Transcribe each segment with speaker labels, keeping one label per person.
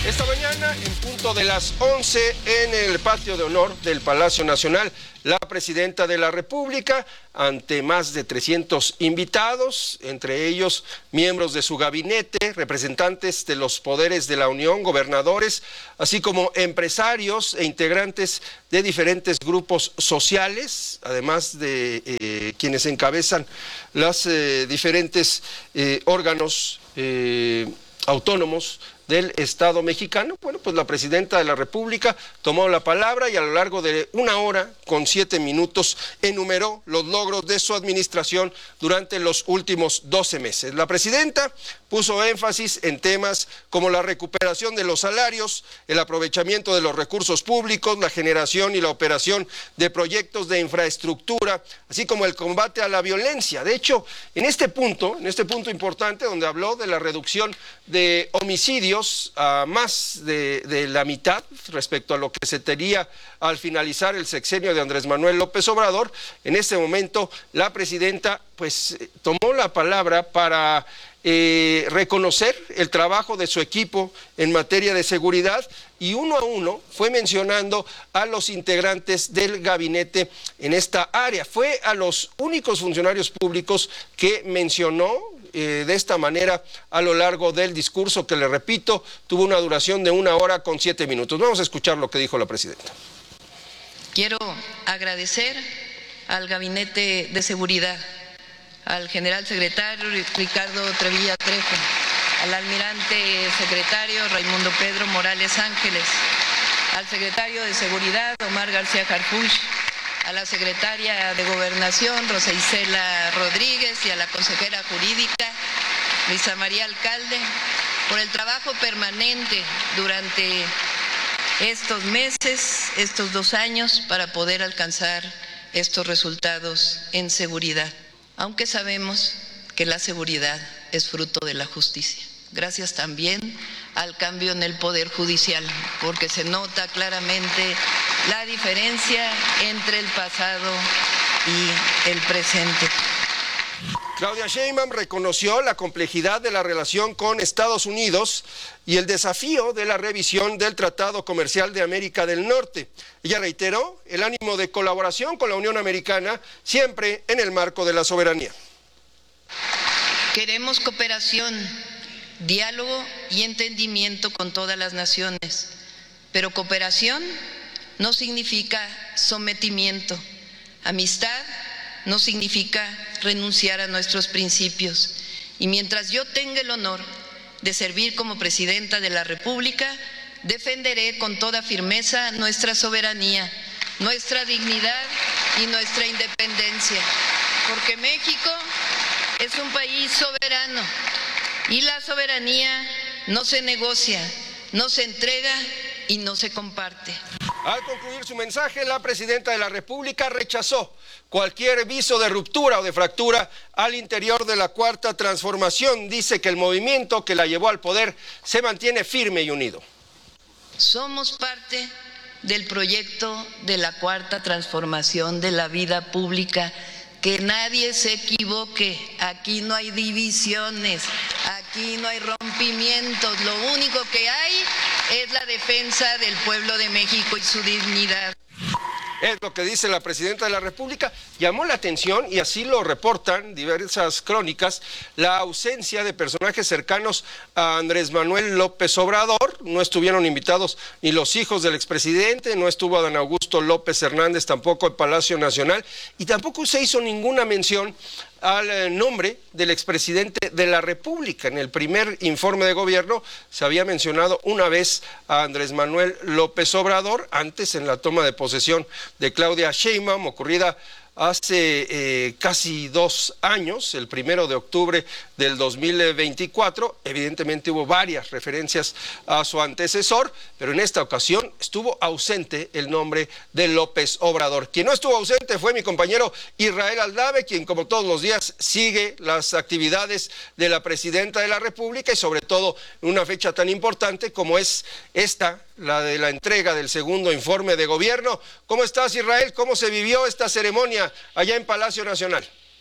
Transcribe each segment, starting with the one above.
Speaker 1: Esta mañana, en punto de las 11, en el patio de honor del Palacio Nacional, la presidenta de la República, ante más de 300 invitados, entre ellos miembros de su gabinete, representantes de los poderes de la Unión, gobernadores, así como empresarios e integrantes de diferentes grupos sociales, además de quienes encabezan los diferentes órganos autónomos del Estado mexicano. Bueno, pues la presidenta de la República tomó la palabra y a lo largo de 1 hora con 7 minutos enumeró los logros de su administración durante los últimos 12 meses. La presidenta puso énfasis en temas como la recuperación de los salarios, el aprovechamiento de los recursos públicos, la generación y la operación de proyectos de infraestructura, así como el combate a la violencia. De hecho, en este punto importante donde habló de la reducción de homicidios a más de la mitad respecto a lo que se tenía al finalizar el sexenio de Andrés Manuel López Obrador, en este momento la presidenta pues tomó la palabra para reconocer el trabajo de su equipo en materia de seguridad y uno a uno fue mencionando a los integrantes del gabinete en esta área. Fue a los únicos funcionarios públicos que mencionó de esta manera a lo largo del discurso que, le repito, tuvo una duración de 1 hora con 7 minutos. Vamos a escuchar lo que dijo la presidenta.
Speaker 2: Quiero agradecer al Gabinete de Seguridad, al general secretario Ricardo Trevilla Trejo, al almirante secretario Raimundo Pedro Morales Ángeles, al secretario de Seguridad Omar García Harfuch, a la secretaria de Gobernación Rosa Isela Rodríguez y a la consejera jurídica Luisa María Alcalde por el trabajo permanente durante estos meses, estos 2 años, para poder alcanzar estos resultados en seguridad, aunque sabemos que la seguridad es fruto de la justicia. Gracias también al cambio en el Poder Judicial, porque se nota claramente la diferencia entre el pasado y el presente.
Speaker 1: Claudia Sheinbaum reconoció la complejidad de la relación con Estados Unidos y el desafío de la revisión del Tratado Comercial de América del Norte. Ella reiteró el ánimo de colaboración con la Unión Americana, siempre en el marco de la soberanía.
Speaker 2: Queremos cooperación, diálogo y entendimiento con todas las naciones, pero cooperación no significa sometimiento. Amistad no significa renunciar a nuestros principios. Y mientras yo tenga el honor de servir como presidenta de la República, defenderé con toda firmeza nuestra soberanía, nuestra dignidad y nuestra independencia, porque México es un país soberano y la soberanía no se negocia, no se entrega y no se comparte.
Speaker 1: Al concluir su mensaje, la presidenta de la República rechazó cualquier viso de ruptura o de fractura al interior de la Cuarta Transformación. Dice que el movimiento que la llevó al poder se mantiene firme y unido.
Speaker 2: Somos parte del proyecto de la Cuarta Transformación de la vida pública. Que nadie se equivoque, aquí no hay divisiones, aquí no hay rompimientos, lo único que hay es la defensa del pueblo de México y su dignidad.
Speaker 1: Es lo que dice la presidenta de la República. Llamó la atención, y así lo reportan diversas crónicas, la ausencia de personajes cercanos a Andrés Manuel López Obrador. No estuvieron invitados ni los hijos del expresidente, no estuvo Adán Augusto López Hernández tampoco en Palacio Nacional, y tampoco se hizo ninguna mención al nombre del expresidente de la República. En el primer informe de gobierno se había mencionado una vez a Andrés Manuel López Obrador, antes en la toma de posesión de Claudia Sheinbaum, ocurrida hace casi 2 años, el 1 de octubre del 2024. Evidentemente hubo varias referencias a su antecesor, pero en esta ocasión estuvo ausente el nombre de López Obrador. Quien no estuvo ausente fue mi compañero Israel Aldave, quien como todos los días sigue las actividades de la presidenta de la República y sobre todo en una fecha tan importante como es esta, la de la entrega del segundo informe de gobierno. ¿Cómo estás, Israel? ¿Cómo se vivió esta ceremonia allá en Palacio Nacional?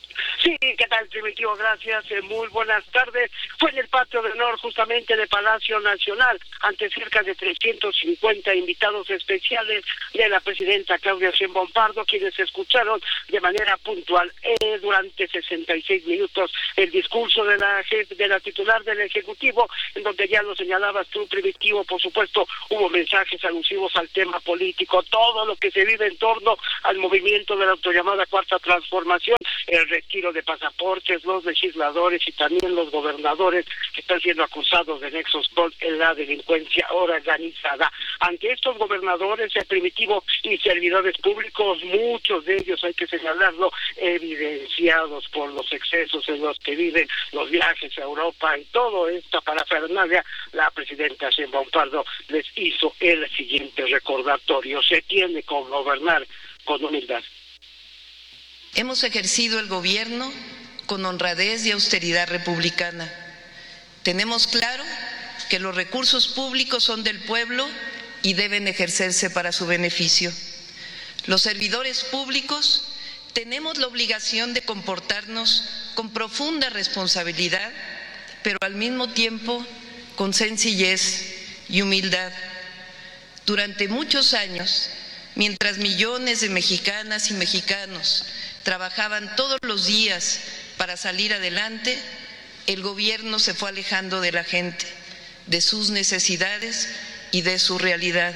Speaker 3: Sí, ¿qué tal, Primitivo? Gracias, muy buenas tardes. Fue en el patio de honor justamente de Palacio Nacional, ante cerca de 350 invitados especiales de la presidenta Claudia Sheinbaum Pardo, quienes escucharon de manera puntual durante 66 minutos el discurso de la titular del Ejecutivo, en donde ya lo señalabas tú, Primitivo. Por supuesto, hubo mensajes alusivos al tema político, todo lo que se vive en torno al movimiento de la autollamada Cuarta Transformación, el retiro de pasaportes, los legisladores y también los gobernadores que están siendo acusados de nexos con la delincuencia organizada. Ante estos gobernadores, el Primitivo, y servidores públicos, muchos de ellos, hay que señalarlo, evidenciados por los excesos en los que viven, los viajes a Europa y todo esto parafernalia, la presidenta Sheinbaum Pardo les hizo el siguiente recordatorio: se tiene que gobernar con humildad.
Speaker 2: Hemos ejercido el gobierno con honradez y austeridad republicana. Tenemos claro que los recursos públicos son del pueblo y deben ejercerse para su beneficio. Los servidores públicos tenemos la obligación de comportarnos con profunda responsabilidad, pero al mismo tiempo con sencillez y humildad. Durante muchos años, mientras millones de mexicanas y mexicanos trabajaban todos los días para salir adelante, el gobierno se fue alejando de la gente, de sus necesidades y de su realidad.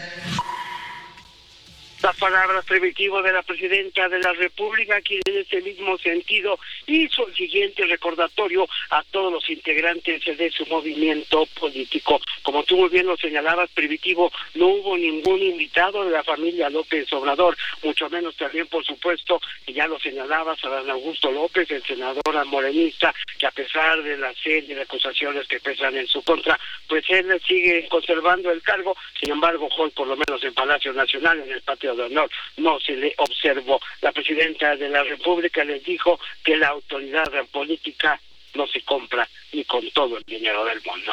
Speaker 3: Las palabras, Primitivo, de la presidenta de la República, quien en este mismo sentido hizo el siguiente recordatorio a todos los integrantes de su movimiento político. Como tú muy bien lo señalabas, Primitivo, no hubo ningún invitado de la familia López Obrador, mucho menos también, por supuesto, que ya lo señalabas, Adán Augusto López, el senador morenista, que a pesar de la serie de acusaciones que pesan en su contra, pues él sigue conservando el cargo. Sin embargo, hoy, por lo menos en Palacio Nacional, en el patio de honor, no se le observó. La presidenta de la República les dijo que la autoridad política no se compra ni con todo el dinero del mundo.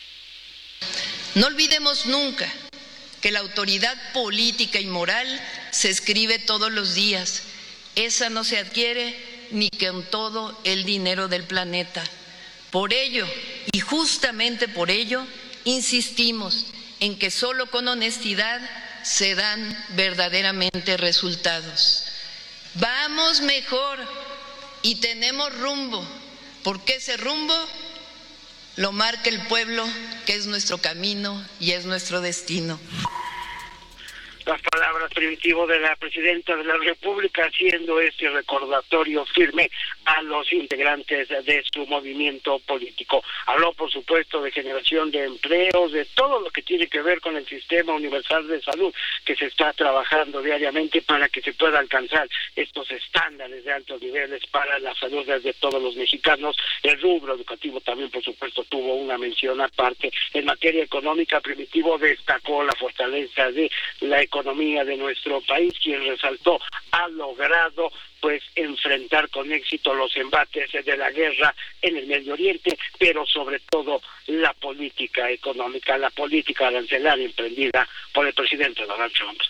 Speaker 2: No olvidemos nunca que la autoridad política y moral se escribe todos los días. Esa no se adquiere ni con todo el dinero del planeta. Por ello, y justamente por ello, insistimos en que solo con honestidad se dan verdaderamente resultados. Vamos mejor y tenemos rumbo, porque ese rumbo lo marca el pueblo, que es nuestro camino y es nuestro destino.
Speaker 3: Las palabras, Primitivo, de la presidenta de la República, haciendo este recordatorio firme a los integrantes de su movimiento político. Habló, por supuesto, de generación de empleos, de todo lo que tiene que ver con el sistema universal de salud, que se está trabajando diariamente para que se pueda alcanzar estos estándares de altos niveles para la salud de todos los mexicanos. El rubro educativo también, por supuesto, tuvo una mención aparte. En materia económica, Primitivo destacó la fortaleza de la economía de nuestro país, quien resaltó ha logrado pues enfrentar con éxito los embates de la guerra en el Medio Oriente, pero sobre todo la política económica, la política arancelaria emprendida por el presidente Donald Trump.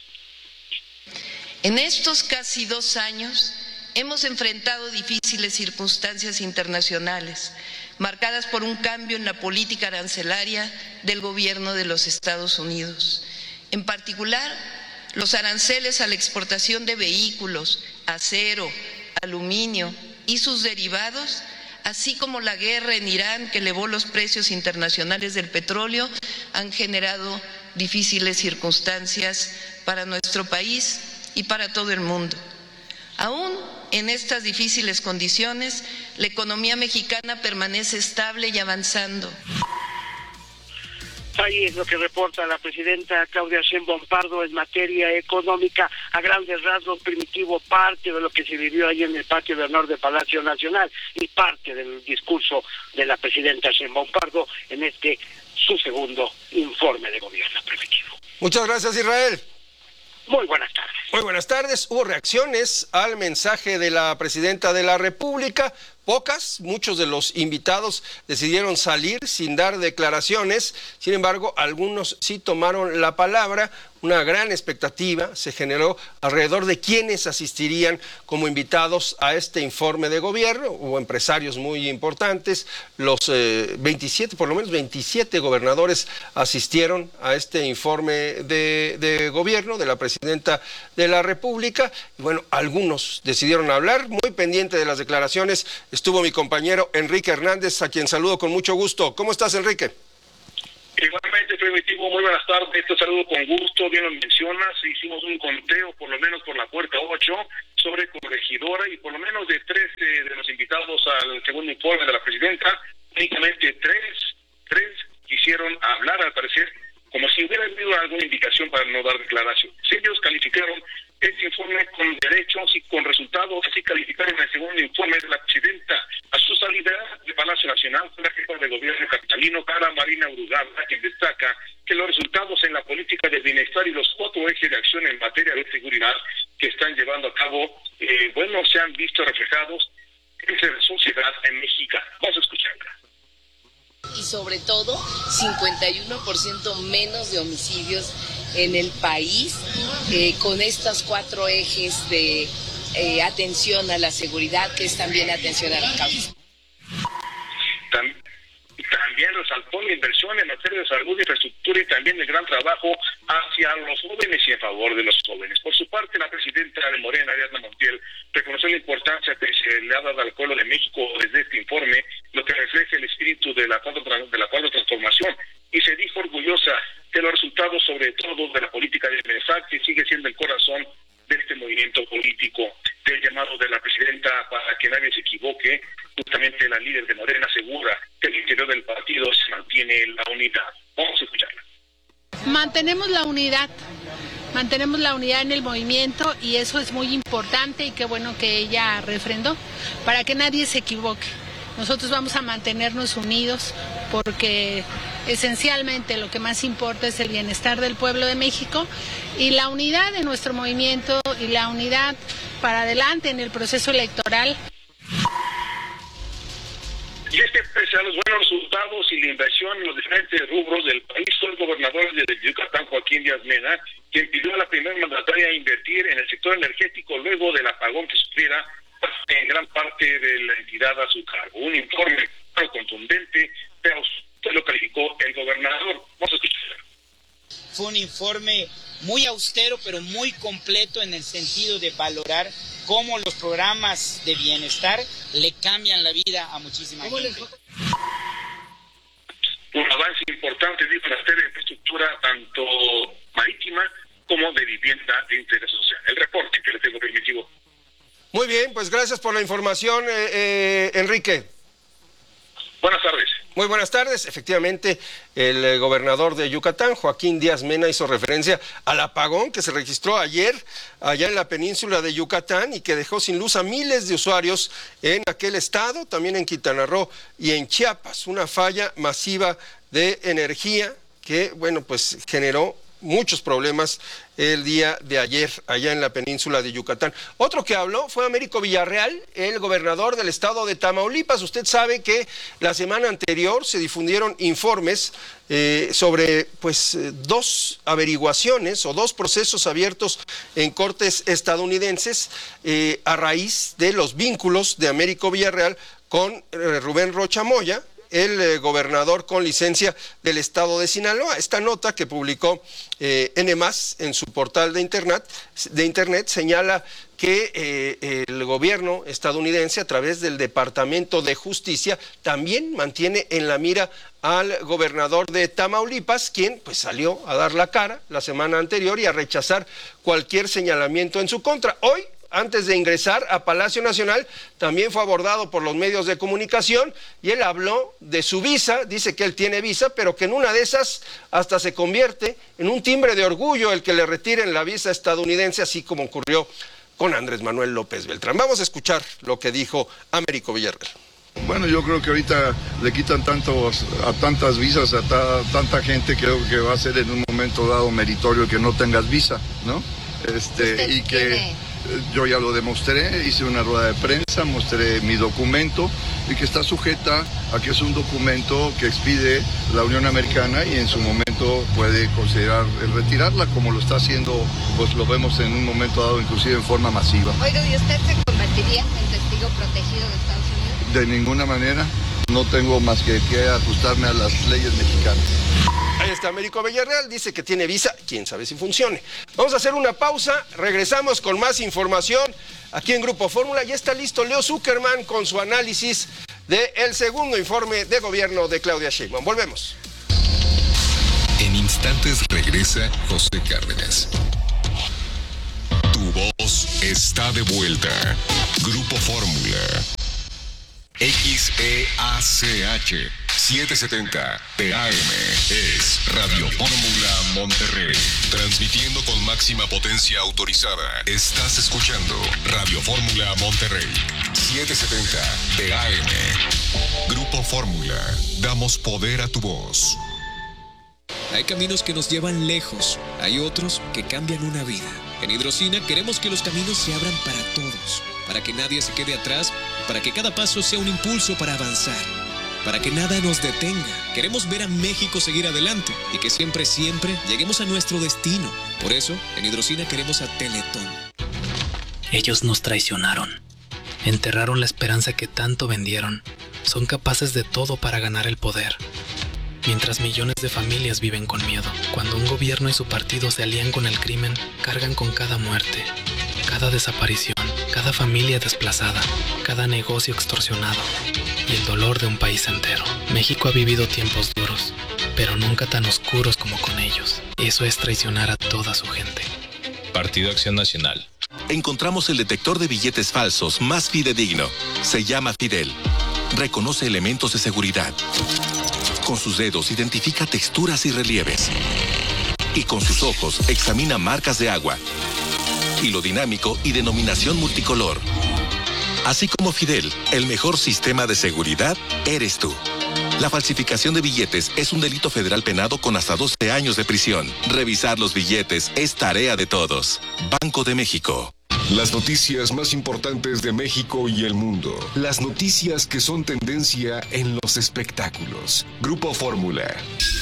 Speaker 2: En estos casi 2 años hemos enfrentado difíciles circunstancias internacionales, marcadas por un cambio en la política arancelaria del gobierno de los Estados Unidos. En particular, los aranceles a la exportación de vehículos, acero, aluminio y sus derivados, así como la guerra en Irán que elevó los precios internacionales del petróleo, han generado difíciles circunstancias para nuestro país y para todo el mundo. Aún en estas difíciles condiciones, la economía mexicana permanece estable y avanzando.
Speaker 3: Ahí es lo que reporta la presidenta Claudia Sheinbaum Pardo en materia económica. A grandes rasgos, Primitivo, parte de lo que se vivió ahí en el patio de honor de Palacio Nacional y parte del discurso de la presidenta Sheinbaum Pardo en su segundo informe de gobierno. Primitivo.
Speaker 1: Muchas gracias, Israel.
Speaker 3: Muy buenas tardes.
Speaker 1: Muy buenas tardes. Hubo reacciones al mensaje de la presidenta de la República. muchos de los invitados decidieron salir sin dar declaraciones, sin embargo, algunos sí tomaron la palabra. Una gran expectativa se generó alrededor de quienes asistirían como invitados a este informe de gobierno. Hubo empresarios muy importantes, los 27, por lo menos 27 gobernadores asistieron a este informe de gobierno de la presidenta de la República. Y bueno, algunos decidieron hablar. Muy pendiente de las declaraciones estuvo mi compañero Enrique Hernández, a quien saludo con mucho gusto. ¿Cómo estás, Enrique?
Speaker 4: Igualmente, Primitivo, muy buenas tardes, te saludo con gusto, bien lo mencionas, hicimos un conteo, por lo menos por la puerta 8, sobre corregidora, y por lo menos de 3 de los invitados al segundo informe de la presidenta, únicamente tres quisieron hablar, al parecer, como si hubiera habido alguna indicación para no dar declaración. Ellos calificaron este informe con derechos y con resultados, así calificaron el segundo informe de la presidenta. A su salida de Palacio Nacional, la jefa de gobierno capitalino, Carla Marina Brugada, quien destaca que los resultados en la política de bienestar y los 4 ejes de acción en materia de seguridad que están llevando a cabo, se han visto reflejados en la sociedad mexicana. Vamos a escucharla.
Speaker 5: Y sobre todo 51% menos de homicidios en el país, con estos 4 ejes de atención a la seguridad, que es también atención a la causa.
Speaker 4: También resaltó la inversión en materia de salud, infraestructura y también el gran trabajo hacia los jóvenes y en favor de los jóvenes. Por su parte, la presidenta de Morena, Ariadna Montiel, reconoció la importancia que se le ha dado al pueblo de México desde este informe, lo que refleja el espíritu de la cuarta transformación, y se dijo orgullosa de los resultados, sobre todo de la política de bienestar, que sigue siendo el corazón de este movimiento político. Del llamado de la presidenta para que nadie se equivoque, justamente la líder de Morena asegura que el interior del partido se mantiene la unidad. Vamos a escucharla.
Speaker 6: Mantenemos la unidad en el movimiento, y eso es muy importante, y qué bueno que ella refrendó, para que nadie se equivoque. Nosotros vamos a mantenernos unidos porque esencialmente lo que más importa es el bienestar del pueblo de México y la unidad de nuestro movimiento y la unidad para adelante en el proceso electoral.
Speaker 4: Y pese a los buenos resultados y la inversión en los diferentes rubros del país, fue el gobernador de Yucatán, Joaquín Díaz Mena, quien pidió a la primera mandataria invertir en el sector energético luego del apagón que sufriera en gran parte de la entidad a su cargo. Un informe contundente, pero usted lo calificó el gobernador. Vamos a escuchar.
Speaker 7: Fue un informe muy austero, pero muy completo en el sentido de valorar cómo los programas de bienestar le cambian la vida a muchísima gente.
Speaker 4: Un avance importante, dijo, en materia de infraestructura, tanto marítima como de vivienda de interés social. El reporte que le tengo permitido.
Speaker 1: Muy bien, pues gracias por la información, Enrique.
Speaker 4: Buenas tardes.
Speaker 1: Muy buenas tardes. Efectivamente, el gobernador de Yucatán, Joaquín Díaz Mena, hizo referencia al apagón que se registró ayer allá en la península de Yucatán y que dejó sin luz a miles de usuarios en aquel estado, también en Quintana Roo y en Chiapas. Una falla masiva de energía que, pues generó muchos problemas el día de ayer allá en la península de Yucatán. Otro que habló fue Américo Villarreal, el gobernador del estado de Tamaulipas. Usted sabe que la semana anterior se difundieron informes sobre 2 averiguaciones o 2 procesos abiertos en cortes estadounidenses a raíz de los vínculos de Américo Villarreal con Rubén Rocha Moya, el gobernador con licencia del estado de Sinaloa. Esta nota que publicó N+, en su portal de internet señala que el gobierno estadounidense, a través del Departamento de Justicia, también mantiene en la mira al gobernador de Tamaulipas, quien salió a dar la cara la semana anterior y a rechazar cualquier señalamiento en su contra. Hoy, antes de ingresar a Palacio Nacional, también fue abordado por los medios de comunicación y él habló de su visa. Dice que él tiene visa, pero que en una de esas hasta se convierte en un timbre de orgullo el que le retiren la visa estadounidense, así como ocurrió con Andrés Manuel López Beltrán. Vamos a escuchar lo que dijo Américo Villarreal.
Speaker 8: Bueno, yo creo que ahorita le quitan tantas visas a tanta gente, creo que va a ser en un momento dado meritorio que no tengas visa, ¿no? Y que yo ya lo demostré, hice una rueda de prensa, mostré mi documento y que está sujeta a que es un documento que expide la Unión Americana y en su momento puede considerar retirarla, como lo está haciendo, pues lo vemos en un momento dado, inclusive en forma masiva.
Speaker 9: Oiga, ¿y usted se convertiría en testigo protegido de Estados Unidos?
Speaker 8: De ninguna manera, no tengo más que ajustarme a las leyes mexicanas.
Speaker 1: Ahí está Américo Villarreal, dice que tiene visa, quién sabe si funcione. Vamos a hacer una pausa, regresamos con más información aquí en Grupo Fórmula. Ya está listo Leo Zuckerman con su análisis del segundo informe de gobierno de Claudia Sheinbaum. Volvemos.
Speaker 10: En instantes regresa José Cárdenas. Tu voz está de vuelta. Grupo Fórmula. XEACH 770 TAM es Radio Fórmula Monterrey. Transmitiendo con máxima potencia autorizada. Estás escuchando Radio Fórmula Monterrey 770 TAM. Grupo Fórmula. Damos poder a tu voz.
Speaker 11: Hay caminos que nos llevan lejos, hay otros que cambian una vida. En Hidrocina queremos que los caminos se abran para todos, para que nadie se quede atrás, para que cada paso sea un impulso para avanzar, para que nada nos detenga. Queremos ver a México seguir adelante y que siempre, siempre lleguemos a nuestro destino. Por eso, en Hidrocina queremos a Teletón.
Speaker 12: Ellos nos traicionaron, enterraron la esperanza que tanto vendieron, son capaces de todo para ganar el poder. Mientras millones de familias viven con miedo, cuando un gobierno y su partido se alían con el crimen, cargan con cada muerte, cada desaparición, cada familia desplazada, cada negocio extorsionado y el dolor de un país entero. México ha vivido tiempos duros, pero nunca tan oscuros como con ellos. Eso es traicionar a toda su gente.
Speaker 13: Partido Acción Nacional.
Speaker 14: Encontramos el detector de billetes falsos más fidedigno. Se llama Fidel. Reconoce elementos de seguridad. Con sus dedos identifica texturas y relieves. Y con sus ojos examina marcas de agua. Hilo dinámico y denominación multicolor. Así como Fidel, el mejor sistema de seguridad eres tú. La falsificación de billetes es un delito federal penado con hasta 12 años de prisión. Revisar los billetes es tarea de todos. Banco de México.
Speaker 10: Las noticias más importantes de México y el mundo. Las noticias que son tendencia en los espectáculos. Grupo Fórmula.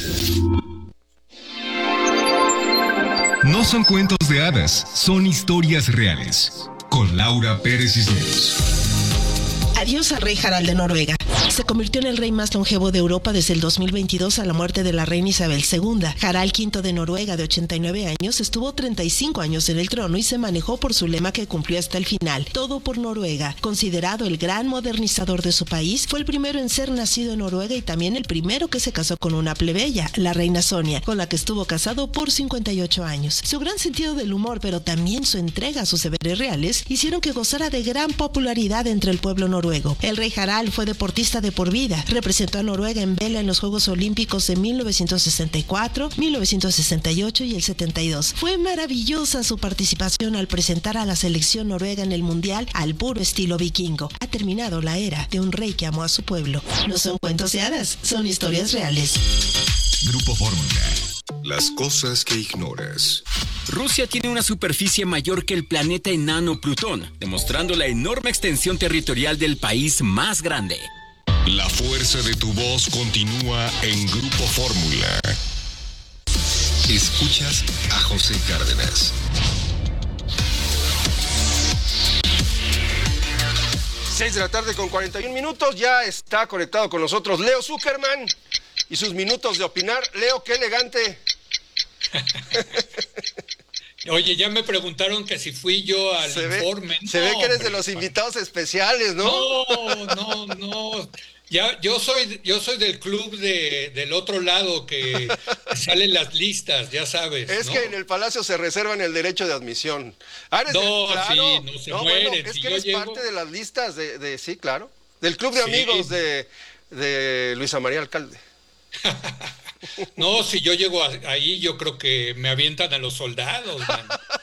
Speaker 15: No son cuentos de hadas, son historias reales. Con Laura Pérez Cisneros.
Speaker 16: Adiós al rey Harald de Noruega. Se convirtió en el rey más longevo de Europa desde el 2022 a la muerte de la reina Isabel II. Harald V de Noruega, de 89 años, estuvo 35 años en el trono y se manejó por su lema que cumplió hasta el final: todo por Noruega. Considerado el gran modernizador de su país, fue el primero en ser nacido en Noruega y también el primero que se casó con una plebeya, la reina Sonia, con la que estuvo casado por 58 años. Su gran sentido del humor, pero también su entrega a sus deberes reales, hicieron que gozara de gran popularidad entre el pueblo noruego. El rey Harald fue deportista de por vida. Representó a Noruega en vela en los Juegos Olímpicos de 1964, 1968 y el 72. Fue maravillosa su participación al presentar a la selección noruega en el Mundial al puro estilo vikingo. Ha terminado la era de un rey que amó a su pueblo. No son cuentos de hadas, son historias reales.
Speaker 10: Grupo Fórmula. Las cosas que ignoras.
Speaker 17: Rusia tiene una superficie mayor que el planeta enano Plutón, demostrando la enorme extensión territorial del país más grande.
Speaker 10: La fuerza de tu voz continúa en Grupo Fórmula. Escuchas a José Cárdenas.
Speaker 1: 6 de la tarde con 41 minutos. Ya está conectado con nosotros Leo Zuckerman y sus minutos de opinar. Leo, qué elegante.
Speaker 18: Oye, ya me preguntaron que si fui yo al informe.
Speaker 1: Se ve que eres de los invitados especiales, ¿no?
Speaker 18: No. Ya, yo soy del club del otro lado que salen las listas, ya sabes.
Speaker 1: Es, ¿no?, que en el Palacio se reservan el derecho de admisión.
Speaker 18: Claro, no se mueren.
Speaker 1: Bueno, es si que eres parte de las listas sí, claro. Del club de amigos de Luisa María Alcalde.
Speaker 18: No, si yo llego ahí, yo creo que me avientan a los soldados, man.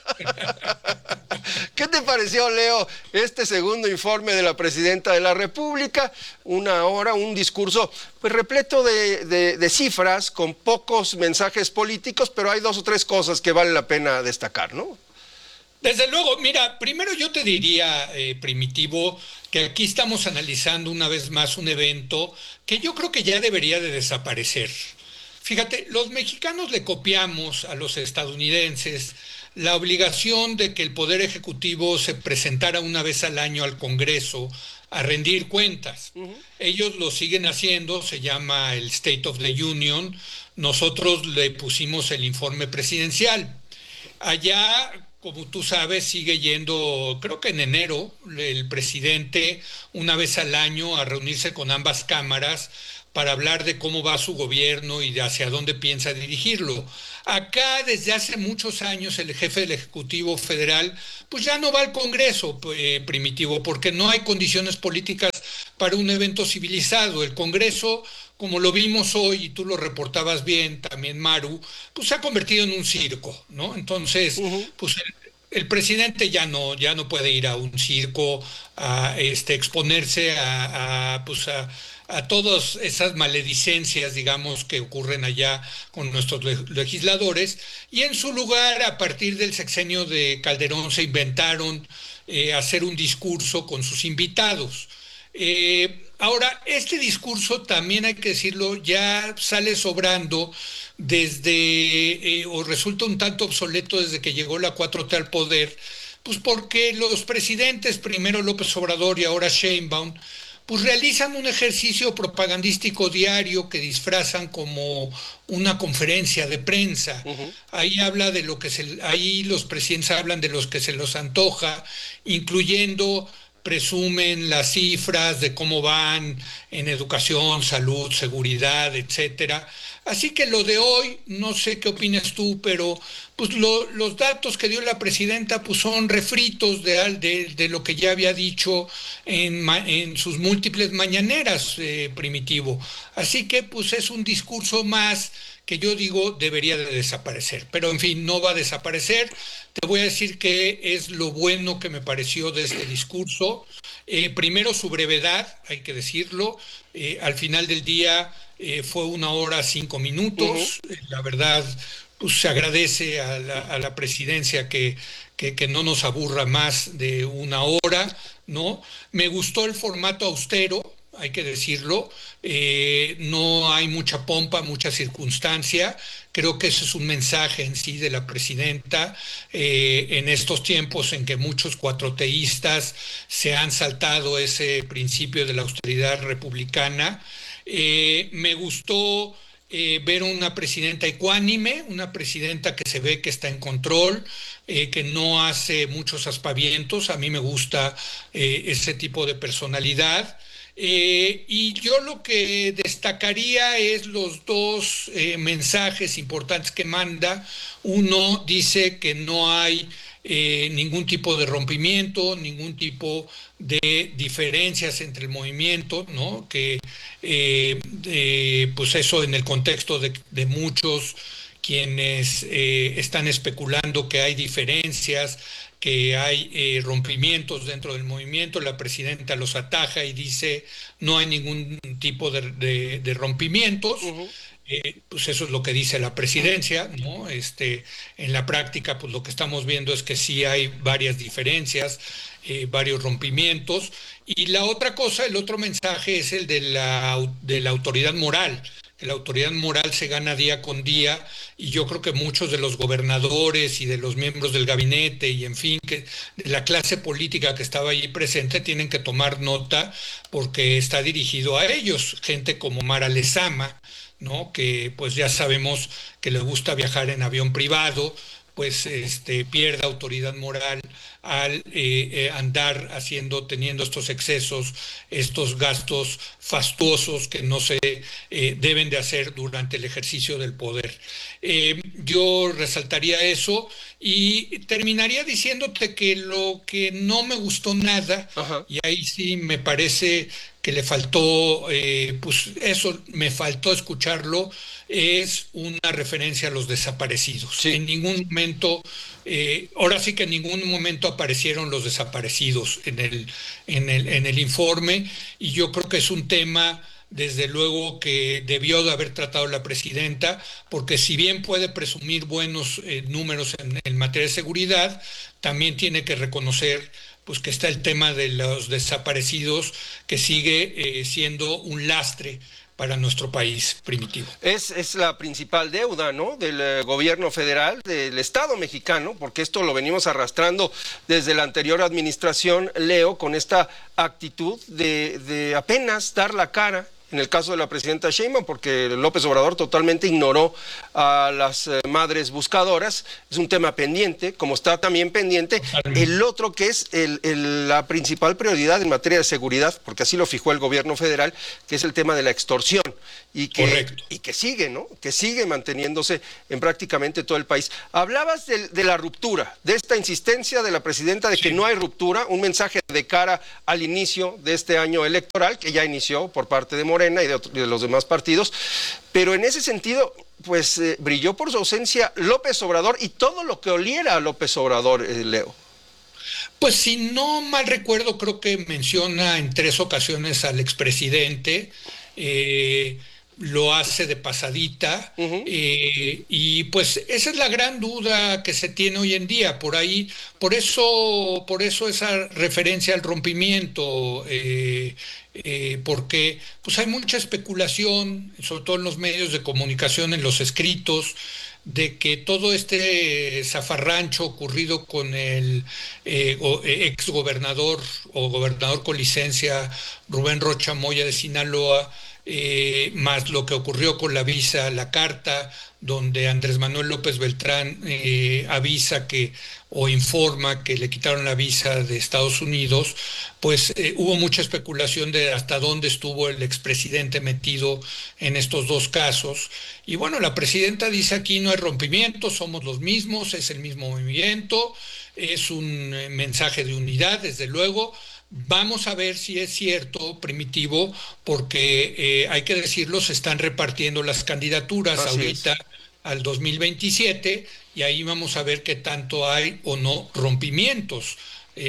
Speaker 1: ¿Qué te pareció, Leo, este segundo informe de la Presidenta de la República? Una hora, un discurso pues repleto de cifras, con pocos mensajes políticos, pero hay 2 o 3 cosas que vale la pena destacar, ¿no?
Speaker 18: Desde luego, mira, primero yo te diría, Primitivo, que aquí estamos analizando una vez más un evento que yo creo que ya debería de desaparecer. Fíjate, los mexicanos le copiamos a los estadounidenses la obligación de que el Poder Ejecutivo se presentara una vez al año al Congreso a rendir cuentas. Ellos lo siguen haciendo, se llama el State of the Union, nosotros le pusimos el informe presidencial. Allá, como tú sabes, sigue yendo, creo que en enero, el presidente una vez al año a reunirse con ambas cámaras para hablar de cómo va su gobierno y de hacia dónde piensa dirigirlo. Acá, desde hace muchos años, el jefe del Ejecutivo Federal, pues ya no va al Congreso, Primitivo, porque no hay condiciones políticas para un evento civilizado. El Congreso, como lo vimos hoy, y tú lo reportabas bien también, Maru, pues se ha convertido en un circo, ¿no? Entonces, pues el presidente ya no puede ir a un circo a exponerse a todas esas maledicencias, digamos, que ocurren allá con nuestros legisladores, y en su lugar, a partir del sexenio de Calderón, se inventaron hacer un discurso con sus invitados. Ahora, este discurso, también hay que decirlo, ya sale sobrando o resulta un tanto obsoleto desde que llegó la 4T al poder, pues porque los presidentes, primero López Obrador y ahora Sheinbaum, pues realizan un ejercicio propagandístico diario que disfrazan como una conferencia de prensa. Ahí habla de ahí los presidentes hablan de los que se los antoja, incluyendo, presumen las cifras de cómo van en educación, salud, seguridad, etcétera. Así que lo de hoy, no sé qué opinas tú, pero pues los datos que dio la presidenta pues son refritos de lo que ya había dicho en sus múltiples mañaneras, Primitivo. Así que pues es un discurso más que yo digo debería de desaparecer. Pero en fin, no va a desaparecer. Te voy a decir qué es lo bueno que me pareció de este discurso. Primero, su brevedad, hay que decirlo. Al final del día fue 1 hora 5 minutos. La verdad, pues se agradece a la presidencia que no nos aburra más de 1 hora, ¿no? Me gustó el formato austero, hay que decirlo. No hay mucha pompa, mucha circunstancia. Creo que ese es un mensaje en sí de la presidenta en estos tiempos en que muchos cuatroteístas se han saltado ese principio de la austeridad republicana. Me gustó ver una presidenta ecuánime, una presidenta que se ve que está en control, que no hace muchos aspavientos. A mí me gusta ese tipo de personalidad. Y yo lo que destacaría es los dos mensajes importantes que manda. Uno dice que no hay ningún tipo de rompimiento, ningún tipo de diferencias entre el movimiento, ¿no? Que pues eso en el contexto de muchos quienes están especulando que hay diferencias, que hay rompimientos dentro del movimiento, la presidenta los ataja y dice no hay ningún tipo de rompimientos. Pues eso es lo que dice la presidencia, ¿no? En la práctica, pues lo que estamos viendo es que sí hay varias diferencias, varios rompimientos. Y la otra cosa, el otro mensaje es el de la autoridad moral. La autoridad moral se gana día con día, y yo creo que muchos de los gobernadores y de los miembros del gabinete y en fin, que de la clase política que estaba allí presente tienen que tomar nota porque está dirigido a ellos, gente como Mara Lezama, ¿no? Que pues ya sabemos que le gusta viajar en avión privado, pues pierde autoridad moral al andar teniendo estos excesos, estos gastos fastuosos que no se deben de hacer durante el ejercicio del poder. Yo resaltaría eso y terminaría diciéndote que lo que no me gustó nada, y ahí sí me parece que le faltó, pues eso, me faltó escucharlo, es una referencia a los desaparecidos. Sí. En ningún momento, ahora sí que en ningún momento aparecieron los desaparecidos en el informe, y yo creo que es un tema desde luego que debió de haber tratado la presidenta, porque si bien puede presumir buenos números en materia de seguridad, también tiene que reconocer pues que está el tema de los desaparecidos, que sigue siendo un lastre para nuestro país, Primitivo.
Speaker 1: Es la principal deuda, ¿no?, del gobierno federal, del Estado mexicano, porque esto lo venimos arrastrando desde la anterior administración, Leo, con esta actitud de apenas dar la cara. En el caso de la presidenta Sheinbaum, porque López Obrador totalmente ignoró a las madres buscadoras. Es un tema pendiente, como está también pendiente el otro que es la principal prioridad en materia de seguridad, porque así lo fijó el gobierno federal, que es el tema de la extorsión, y que sigue, ¿no?, que sigue manteniéndose en prácticamente todo el país. Hablabas de la ruptura, de esta insistencia de la presidenta de que no hay ruptura, un mensaje de cara al inicio de este año electoral, que ya inició por parte de Morena y de los demás partidos, pero en ese sentido, pues brilló por su ausencia López Obrador y todo lo que oliera a López Obrador, Leo.
Speaker 18: Pues si no mal recuerdo, creo que menciona en 3 ocasiones al expresidente, lo hace de pasadita, y pues esa es la gran duda que se tiene hoy en día, por eso esa referencia al rompimiento, porque pues hay mucha especulación, sobre todo en los medios de comunicación, en los escritos, de que todo este zafarrancho ocurrido con el ex gobernador o gobernador con licencia Rubén Rocha Moya de Sinaloa, más lo que ocurrió con la visa, la carta, donde Andrés Manuel López Beltrán avisa o informa que le quitaron la visa de Estados Unidos, pues hubo mucha especulación de hasta dónde estuvo el expresidente metido en estos 2 casos. Y bueno, la presidenta dice: aquí no hay rompimiento, somos los mismos, es el mismo movimiento, es un mensaje de unidad, desde luego. Vamos a ver si es cierto, Primitivo, porque hay que decirlo, se están repartiendo las candidaturas ahorita al 2027, y ahí vamos a ver qué tanto hay o no rompimientos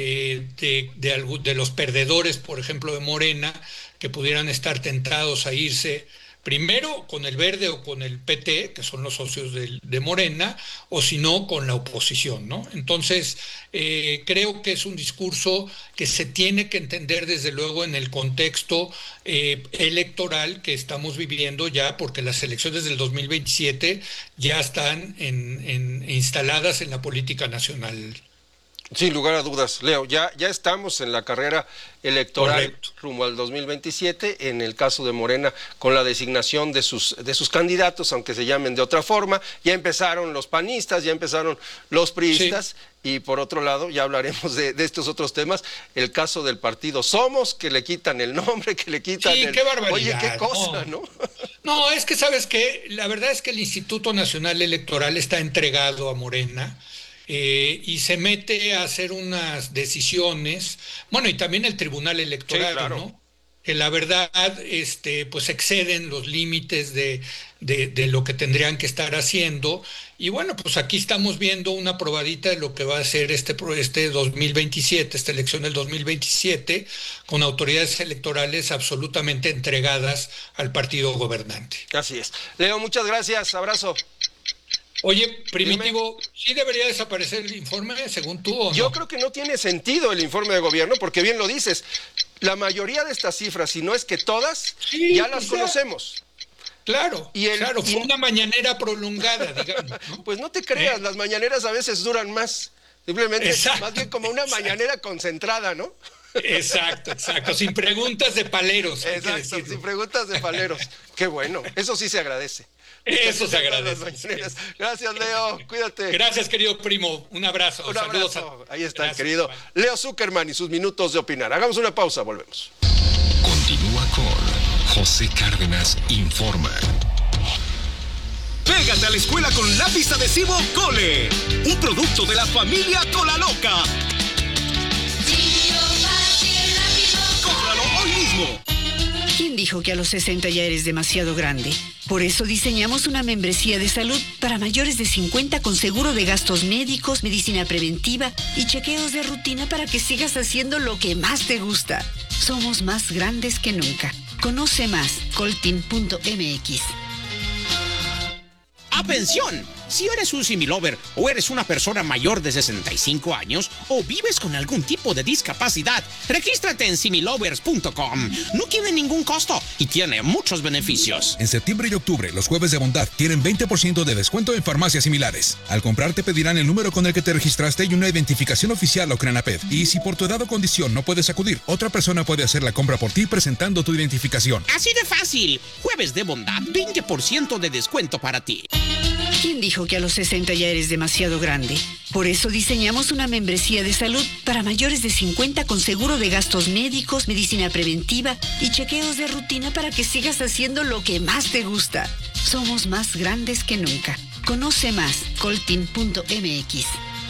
Speaker 18: de los perdedores, por ejemplo, de Morena, que pudieran estar tentados a irse primero con el Verde o con el PT, que son los socios de Morena, o si no, con la oposición, ¿no? Entonces, creo que es un discurso que se tiene que entender desde luego en el contexto electoral que estamos viviendo ya, porque las elecciones del 2027 ya están instaladas en la política nacional.
Speaker 1: Sin lugar a dudas, Leo, ya estamos en la carrera electoral rumbo al 2027, en el caso de Morena, con la designación de sus candidatos, aunque se llamen de otra forma. Ya empezaron los panistas, ya empezaron los priistas, y por otro lado, ya hablaremos de estos otros temas, el caso del partido Somos, que le quitan el nombre, que le quitan
Speaker 18: qué barbaridad.
Speaker 1: Oye, qué cosa, ¿no?
Speaker 18: No, es que, ¿sabes qué? La verdad es que el Instituto Nacional Electoral está entregado a Morena, y se mete a hacer unas decisiones, bueno, y también el Tribunal Electoral, ¿no?, que la verdad pues exceden los límites de lo que tendrían que estar haciendo. Y bueno, pues aquí estamos viendo una probadita de lo que va a ser este 2027, esta elección del 2027, con autoridades electorales absolutamente entregadas al partido gobernante.
Speaker 1: Así es. Leo, muchas gracias, abrazo.
Speaker 18: Oye, Primitivo, ¿sí debería desaparecer el informe, según tú, o no?
Speaker 1: Yo creo que no tiene sentido el informe de gobierno, porque bien lo dices, la mayoría de estas cifras, si no es que todas, ya las conocemos.
Speaker 18: Claro, fue una mañanera prolongada, digamos, ¿no?
Speaker 1: Pues no te creas, las mañaneras a veces duran más, simplemente más bien como una mañanera concentrada, ¿no?
Speaker 18: Exacto, sin preguntas de paleros.
Speaker 1: Exacto, sin preguntas de paleros. Qué bueno, eso sí se agradece.
Speaker 18: Eso se agradece.
Speaker 1: Gracias, Leo, cuídate.
Speaker 18: Gracias, querido primo, un abrazo. Saludos.
Speaker 1: Ahí está el querido Leo Zuckerman y sus minutos de opinar. Hagamos una pausa, volvemos.
Speaker 15: Continúa con José Cárdenas Informa.
Speaker 19: Pégate a la escuela con lápiz adhesivo Cole, un producto de la familia Cola Loca. Cómpralo hoy mismo.
Speaker 20: ¿Quién dijo que a los 60 ya eres demasiado grande? Por eso diseñamos una membresía de salud para mayores de 50 con seguro de gastos médicos, medicina preventiva y chequeos de rutina para que sigas haciendo lo que más te gusta. Somos más grandes que nunca. Conoce más, coltin.mx.
Speaker 21: ¡Atención! Si eres un similover o eres una persona mayor de 65 años o vives con algún tipo de discapacidad, regístrate en similovers.com. No tiene ningún costo y tiene muchos beneficios.
Speaker 22: En septiembre y octubre, los jueves de bondad tienen 20% de descuento en farmacias similares. Al comprar te pedirán el número con el que te registraste y una identificación oficial o CRENAPED. Y si por tu edad o condición no puedes acudir, otra persona puede hacer la compra por ti presentando tu identificación.
Speaker 21: Así de fácil. Jueves de bondad, 20% de descuento para ti.
Speaker 20: ¿Quién dijo que a los 60 ya eres demasiado grande? Por eso diseñamos una membresía de salud para mayores de 50 con seguro de gastos médicos, medicina preventiva y chequeos de rutina para que sigas haciendo lo que más te gusta. Somos más grandes que nunca. Conoce más, coltin.mx.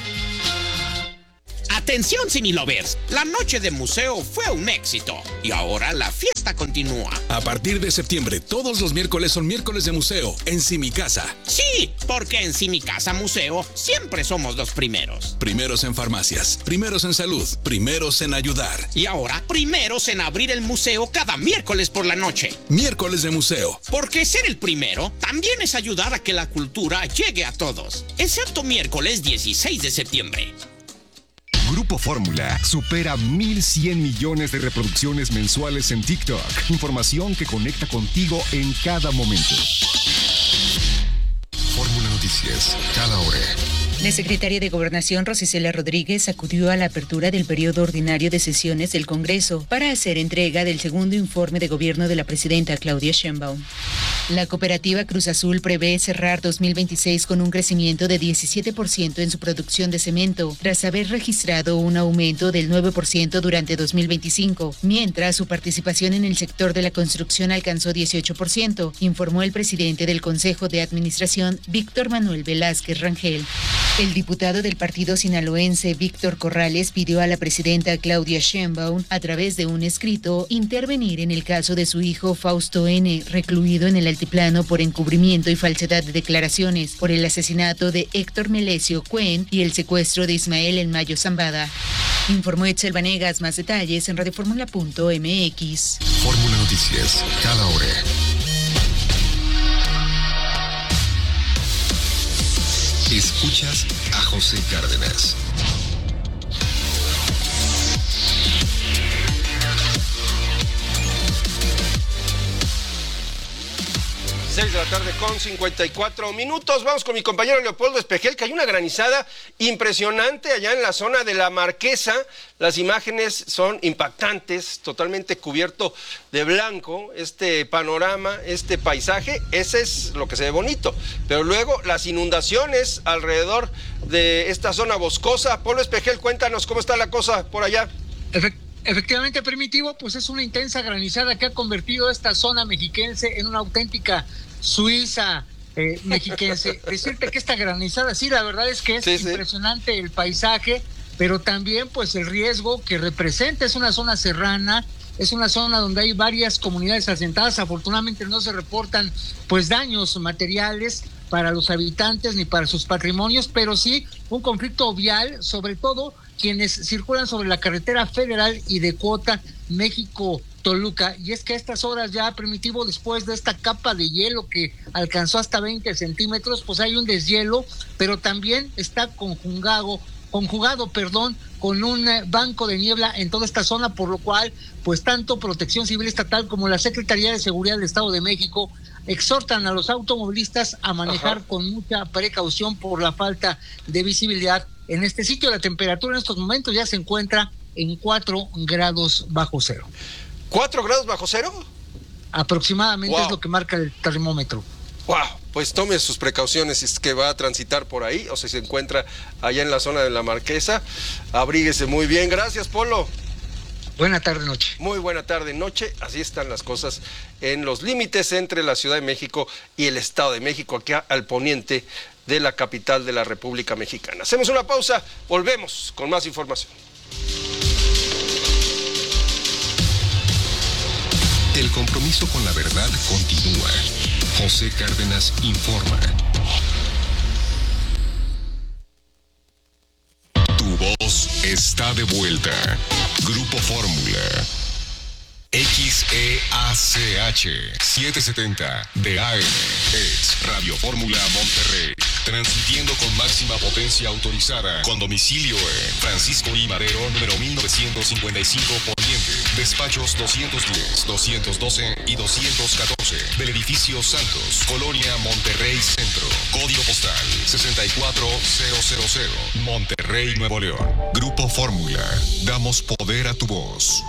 Speaker 21: Atención, similovers, la noche de museo fue un éxito y ahora la fiesta continúa.
Speaker 23: A partir de septiembre, todos los miércoles son miércoles de museo en Simicasa.
Speaker 21: Sí, porque en Simicasa Museo siempre somos los primeros.
Speaker 23: Primeros en farmacias, primeros en salud, primeros en ayudar.
Speaker 21: Y ahora, primeros en abrir el museo cada miércoles por la noche.
Speaker 23: Miércoles de museo.
Speaker 21: Porque ser el primero también es ayudar a que la cultura llegue a todos, excepto miércoles 16 de septiembre.
Speaker 10: Grupo Fórmula supera 1.100 millones de reproducciones mensuales en TikTok. Información que conecta contigo en cada momento. Fórmula Noticias, cada hora.
Speaker 24: La secretaria de Gobernación, Rosicela Rodríguez, acudió a la apertura del periodo ordinario de sesiones del Congreso para hacer entrega del segundo informe de gobierno de la presidenta Claudia Sheinbaum. La cooperativa Cruz Azul prevé cerrar 2026 con un crecimiento de 17% en su producción de cemento, tras haber registrado un aumento del 9% durante 2025, mientras su participación en el sector de la construcción alcanzó 18%, informó el presidente del Consejo de Administración, Víctor Manuel Velázquez Rangel. El diputado del partido sinaloense Víctor Corrales pidió a la presidenta Claudia Sheinbaum, a través de un escrito, intervenir en el caso de su hijo Fausto N., recluido en el altiplano por encubrimiento y falsedad de declaraciones, por el asesinato de Héctor Melesio Cuen y el secuestro de Ismael El Mayo Zambada. Informó Etzel Vanegas. Más detalles en radioformula.mx.
Speaker 10: Fórmula Noticias, cada hora. Escuchas a José Cárdenas.
Speaker 1: Seis de la tarde con 54 minutos. Vamos con mi compañero Leopoldo Espejel, que hay una granizada impresionante allá en la zona de La Marquesa. Las imágenes son impactantes, totalmente cubierto de blanco, este panorama, este paisaje, ese es lo que se ve bonito. Pero luego las inundaciones alrededor de esta zona boscosa. Polo Espejel, cuéntanos cómo está la cosa por allá.
Speaker 18: Efectivamente, Primitivo, pues es una intensa granizada que ha convertido esta zona mexiquense en una auténtica Suiza mexiquense. Decirte que esta granizada, sí, la verdad es que es impresionante el paisaje, pero también pues el riesgo que representa. Es una zona serrana, es una zona donde hay varias comunidades asentadas. Afortunadamente no se reportan pues daños materiales para los habitantes ni para sus patrimonios, pero sí un conflicto vial, sobre todo quienes circulan sobre la carretera federal y de cuota México-Toluca. Y es que a estas horas ya, Primitivo, después de esta capa de hielo que alcanzó hasta 20 centímetros, pues hay un deshielo, pero también está conjugado con un banco de niebla en toda esta zona, por lo cual, pues tanto Protección Civil Estatal como la Secretaría de Seguridad del Estado de México exhortan a los automovilistas a manejar con mucha precaución por la falta de visibilidad en este sitio. La temperatura en estos momentos ya se encuentra en 4 grados bajo cero.
Speaker 1: ¿4 grados bajo cero?
Speaker 18: Aproximadamente es lo que marca el termómetro.
Speaker 1: ¡Wow! Pues tome sus precauciones si es que va a transitar por ahí o si se encuentra allá en la zona de La Marquesa. Abríguese muy bien. Gracias, Polo.
Speaker 18: Buena tarde, noche.
Speaker 1: Muy buena tarde, noche. Así están las cosas en los límites entre la Ciudad de México y el Estado de México, aquí al poniente de la capital de la República Mexicana. Hacemos una pausa, volvemos con más información.
Speaker 10: El compromiso con la verdad continúa. José Cárdenas informa. Tu voz está de vuelta. Grupo Fórmula. XEACH 770 de AM es Radio Fórmula Monterrey, transmitiendo con máxima potencia autorizada, con domicilio en Francisco I. Madero, número 1955 Poniente, despachos 210, 212 y 214 del edificio Santos, Colonia Monterrey Centro, código postal 64000, Monterrey, Nuevo León. Grupo Fórmula, damos poder a tu voz.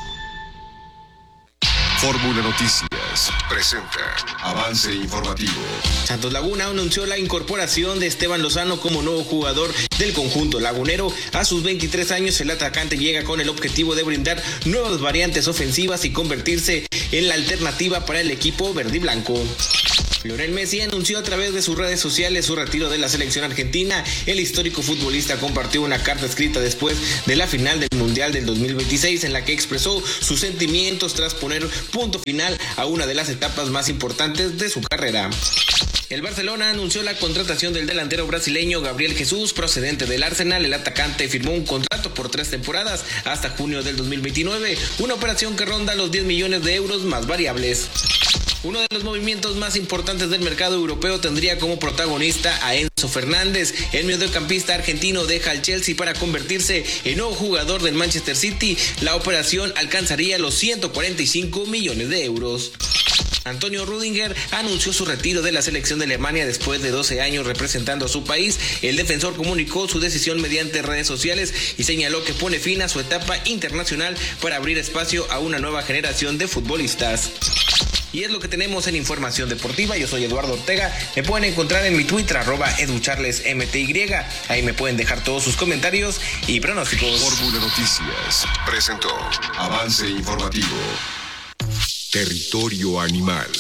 Speaker 10: Fórmula Noticias presenta avance informativo.
Speaker 2: Santos Laguna anunció la incorporación de Esteban Lozano como nuevo jugador del conjunto lagunero. A sus 23 años, el atacante llega con el objetivo de brindar nuevas variantes ofensivas y convertirse en la alternativa para el equipo verde y blanco. Lionel Messi anunció a través de sus redes sociales su retiro de la selección argentina. El histórico futbolista compartió una carta escrita después de la final del Mundial del 2026 en la que expresó sus sentimientos tras poner punto final a una de las etapas más importantes de su carrera. El Barcelona anunció la contratación del delantero brasileño Gabriel Jesús, procedente del Arsenal. El atacante firmó un contrato por 3 temporadas hasta junio del 2029, una operación que ronda los 10 millones de euros más variables. Uno de los movimientos más importantes del mercado europeo tendría como protagonista a Enzo Fernández. El mediocampista argentino deja al Chelsea para convertirse en nuevo jugador del Manchester City. La operación alcanzaría los 145 millones de euros. Antonio Rüdiger anunció su retiro de la selección de Alemania después de 12 años representando a su país. El defensor comunicó su decisión mediante redes sociales y señaló que pone fin a su etapa internacional para abrir espacio a una nueva generación de futbolistas. Y es lo que tenemos en Información Deportiva. Yo soy Eduardo Ortega. Me pueden encontrar en mi Twitter, @educharlesmty. Ahí me pueden dejar todos sus comentarios y pronósticos.
Speaker 10: Fórmula Noticias presentó avance informativo. Territorio animal.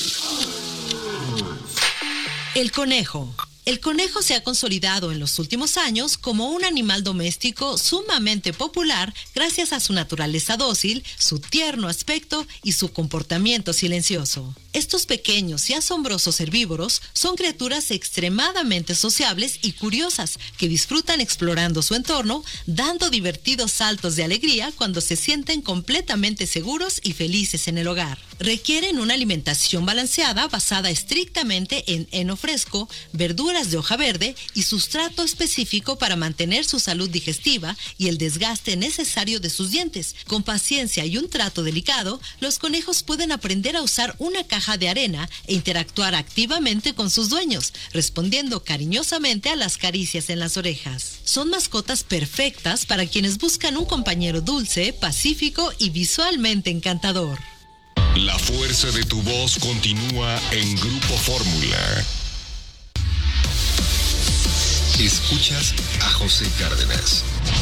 Speaker 3: El conejo. El conejo se ha consolidado en los últimos años como un animal doméstico sumamente popular gracias a su naturaleza dócil, su tierno aspecto y su comportamiento silencioso. Estos pequeños y asombrosos herbívoros son criaturas extremadamente sociables y curiosas que disfrutan explorando su entorno, dando divertidos saltos de alegría cuando se sienten completamente seguros y felices en el hogar. Requieren una alimentación balanceada basada estrictamente en heno fresco, verduras de hoja verde y sustrato específico para mantener su salud digestiva y el desgaste necesario de sus dientes. Con paciencia y un trato delicado, los conejos pueden aprender a usar una caja de arena e interactuar activamente con sus dueños, respondiendo cariñosamente a las caricias en las orejas. Son mascotas perfectas para quienes buscan un compañero dulce, pacífico y visualmente encantador.
Speaker 10: La fuerza de tu voz continúa en Grupo Fórmula. Escuchas a José Cárdenas.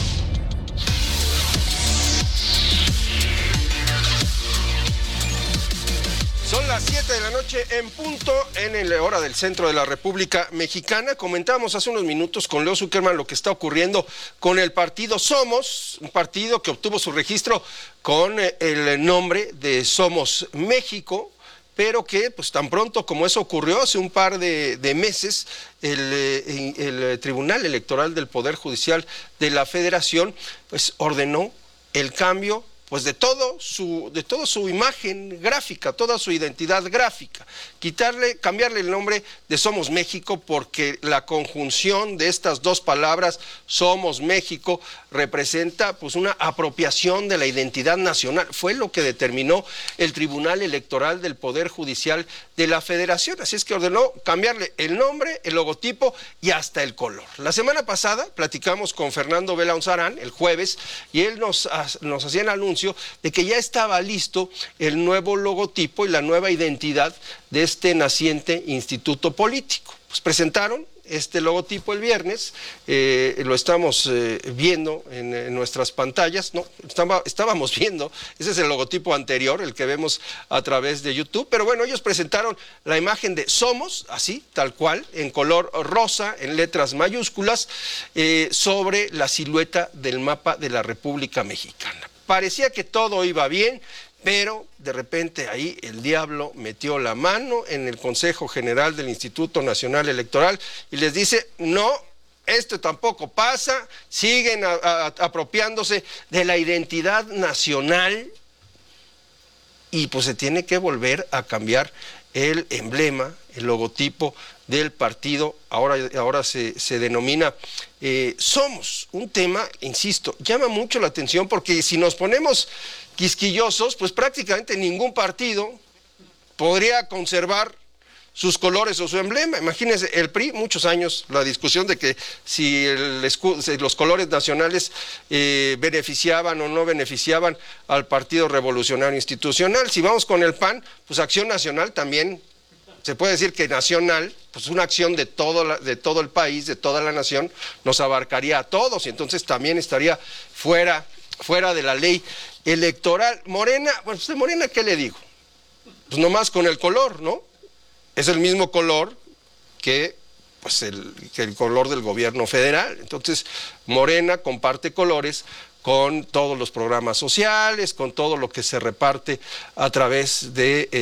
Speaker 1: Son las 7 de la noche en punto en la hora del centro de la República Mexicana. Comentábamos hace unos minutos con Leo Zuckerman lo que está ocurriendo con el partido Somos, un partido que obtuvo su registro con el nombre de Somos México, pero que pues tan pronto como eso ocurrió hace un par de meses, el Tribunal Electoral del Poder Judicial de la Federación pues ordenó el cambio pues de toda su imagen gráfica, toda su identidad gráfica, cambiarle el nombre de Somos México, porque la conjunción de estas dos palabras, Somos México, representa pues una apropiación de la identidad nacional. Fue lo que determinó el Tribunal Electoral del Poder Judicial de la Federación, así es que ordenó cambiarle el nombre, el logotipo y hasta el color. La semana pasada platicamos con Fernando Belaunzarán, el jueves, y él nos hacía el anuncio de que ya estaba listo el nuevo logotipo y la nueva identidad de este naciente instituto político. Pues presentaron este logotipo el viernes, lo estamos viendo en nuestras pantallas, estábamos viendo, ese es el logotipo anterior, el que vemos a través de YouTube, pero bueno, ellos presentaron la imagen de Somos, así, tal cual, en color rosa, en letras mayúsculas, sobre la silueta del mapa de la República Mexicana. Parecía que todo iba bien, pero de repente ahí el diablo metió la mano en el Consejo General del Instituto Nacional Electoral y les dice, no, esto tampoco pasa, siguen apropiándose de la identidad nacional y pues se tiene que volver a cambiar el emblema, el logotipo del partido. Ahora se denomina Somos. Un tema, insisto, llama mucho la atención porque si nos ponemos quisquillosos, pues prácticamente ningún partido podría conservar sus colores o su emblema. Imagínense, el PRI, muchos años, la discusión de que si los colores nacionales beneficiaban o no beneficiaban al Partido Revolucionario Institucional. Si vamos con el PAN, pues Acción Nacional también, se puede decir que nacional, pues una acción de todo el país, de toda la nación, nos abarcaría a todos y entonces también estaría fuera de la ley electoral. Morena, bueno, pues de Morena, ¿qué le digo? Pues nomás con el color, ¿no? Es el mismo color que el color del gobierno federal. Entonces, Morena comparte colores con todos los programas sociales, con todo lo que se reparte a través de